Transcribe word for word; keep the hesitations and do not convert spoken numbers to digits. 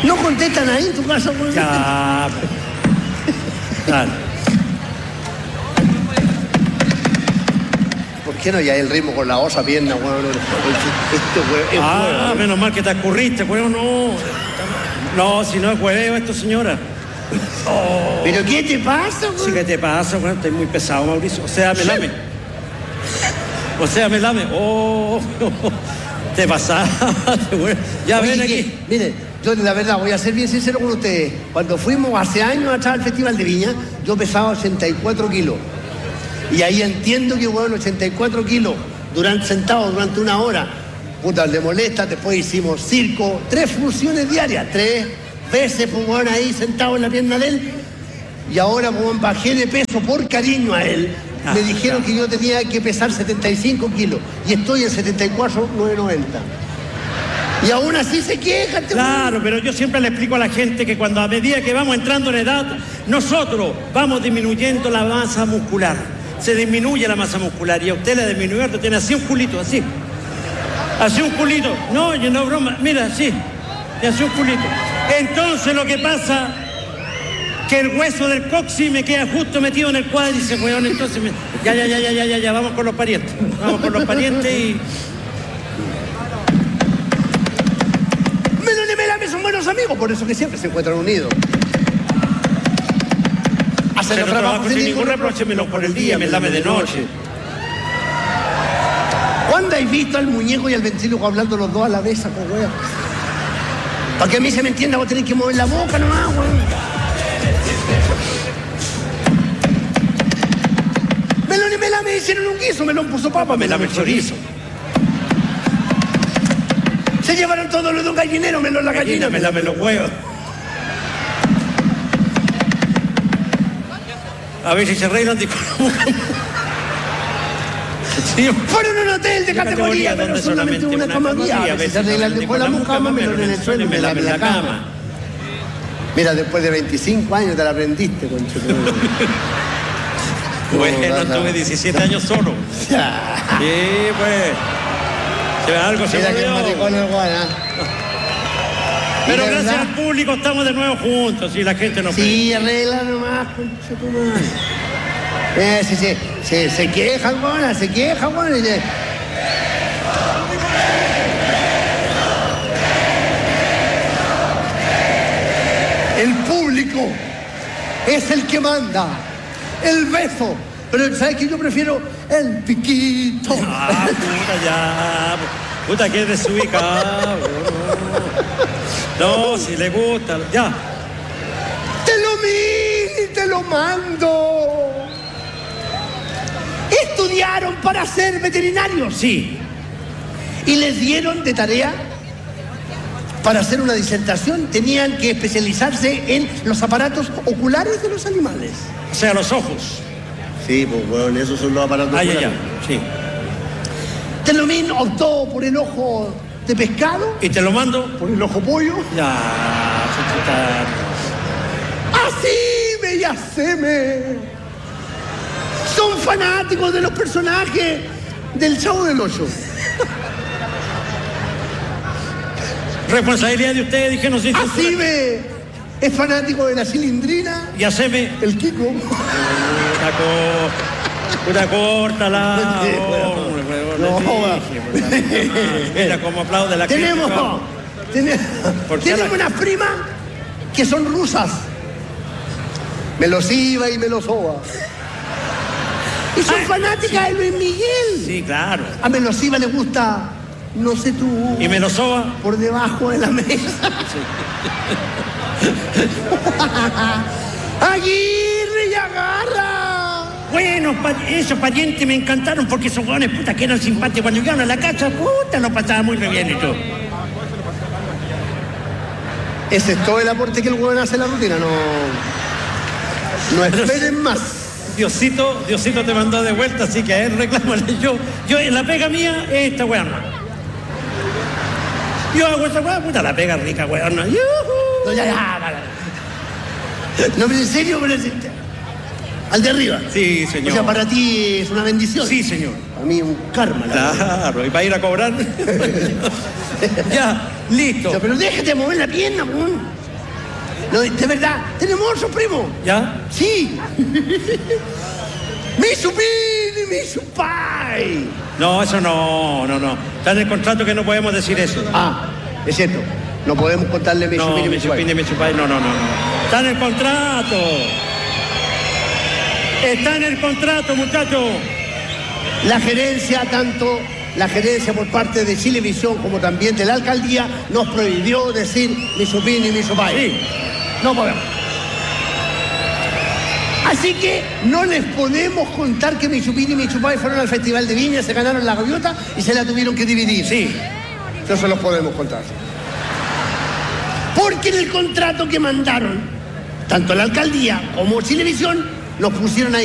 No contestan ahí en tu casa, güey. Ya. Claro. ¿Por qué no ya el ritmo con la osa pierna, güey? Este güey es Ah, güey. menos mal que te escurriste, güey, no. No, si no es hueveo esto, señora. Oh. ¿Pero qué te pasa, güey? Sí, ¿qué te pasa, güey? Estoy muy pesado, Mauricio. O sea, me lame. O sea, me lame. Oh, te pasaste, güey. Ya Oye, ven que, aquí. mire, yo la verdad voy a ser bien sincero con ustedes. Cuando fuimos hace años atrás al Festival de Viña, yo pesaba ochenta y cuatro kilos. Y ahí entiendo que, bueno, ochenta y cuatro kilos durante, sentado durante una hora, puta, le molesta. Después hicimos circo, tres funciones diarias, tres veces, pues, bueno, ahí sentado en la pierna de él. Y ahora, pues, bajé de peso por cariño a él. Ah, Me dijeron claro. que yo tenía que pesar setenta y cinco kilos y estoy en setenta y cuatro, novecientos noventa. Y aún así se quejan. Claro, pero yo siempre le explico a la gente que cuando a medida que vamos entrando en edad, nosotros vamos disminuyendo la masa muscular. Se disminuye la masa muscular y a usted le disminuye, usted tiene así un culito, así. Así un culito. No, oye, no broma, mira, así. Y así un culito. Entonces lo que pasa que el hueso del coxis me queda justo metido en el cuádriceps, weón, entonces me... ya, ya, ya, ya, ya, ya, ya, vamos con los parientes. Vamos con los parientes y... Melón y Melame son buenos amigos, por eso que siempre se encuentran unidos. Hacen Pero los trabajos trabajo sin ningún reproche, menos por el día, me lame de noche. ¿Cuándo habéis visto al muñeco y al ventríloco hablando los dos a la vez, saco, weón? Para que a mí se me entienda, vos tenés que mover la boca nomás, weón. Melón y Melame hicieron un guiso, Melón puso papa, Me lame Melame el chorizo. Se llevaron todo lo de un gallinero, Melón la gallina, Me lame los huevos. A ver si se arreglan de... Sí, fueron a un hotel de categoría, pero solamente una cama había. A veces se arreglan después la mucama, Melón en el suelo y Melame en la cama. Mira, después de veinticinco años te la aprendiste, conchetumare. Bueno, tuve diecisiete años solo. Sí, pues. Se ve algo, se Mira que volvió. maricón el guana. Pero ¿Y de gracias verdad? al público estamos de nuevo juntos y la gente nos Sí, arregla nomás, conchetumare. Eh, sí, sí, sí, se quejan, guana, se quejan, guana. y le- El público es el que manda. El beso. Pero ¿sabes qué? Yo prefiero el piquito. Ah, puta, ya. Puta, que es desubicado. No, si le gusta. Ya. Te lo mil y te lo mando. Estudiaron para ser veterinarios. Sí. Y les dieron de tarea, para hacer una disertación, tenían que especializarse en los aparatos oculares de los animales. O sea, los ojos. Sí, pues bueno, esos son los aparatos Ah, ya, oculares. ya. Sí. Telomín optó por el ojo de pescado, Y te lo mando. por el ojo pollo. Ya, puta. ¡Así me y haceme! Son fanáticos de los personajes del Chavo del Ocho. Responsabilidad de ustedes, dije, no sé. ¡Así me! Es fanático de la cilindrina, Y haceme. el Kiko. Puta, co... Puta, córtala. Sí, bueno. hombre, huevón, No, le dije, puta. Mira cómo aplaude la Tenemos, crítica. tenemos, ¿Por qué tenemos la- unas primas que son rusas. Me los iba y me los soba. Y son Ah, fanáticas de Luis Miguel. Sí, claro. A Melosiva le gusta, no sé tú, Y me lo soba. por debajo de la mesa. Aguirre y agarra. Bueno, pa- esos parientes me encantaron porque esos hueones, puta, que eran simpáticos. Cuando llegaron a la casa, puta, lo pasaba muy re bien y todo. Ese es todo el aporte que el huevón hace en la rutina, no. No esperen más. Diosito, Diosito te mandó de vuelta, así que a él reclámale yo. Yo, la pega mía es esta weón. Yo hago esta weón, puta, la pega rica, weón. No, ya, ya, vale. No, pero en serio, pero es- al de arriba. Sí, señor. O sea, para ti es una bendición. Sí, señor. Para mí un karma. La verdad. Claro, y para ir a cobrar. Ya, Listo. Pero déjate mover la pierna, weón. No, de verdad, tenemos otro primo. ¿Ya? Sí. Mi supini, mi supai. No, eso no, no, no. Está en el contrato que no podemos decir eso. Ah, es cierto. No podemos contarle mi No, supini, mi mi supai. supini, mi supai, no, no, no, no. Está en el contrato. Está en el contrato, muchachos. La gerencia, tanto la gerencia por parte de Chilevisión como también de la alcaldía, nos prohibió decir mi supini, mi supai. Sí. No podemos. Así que no les podemos contar que mi supini y mi chupai fueron al Festival de Viña, se ganaron la gaviota y se la tuvieron que dividir. Sí. No se los podemos contar. Porque en el contrato que mandaron, tanto la alcaldía como Chilevisión, nos pusieron ahí.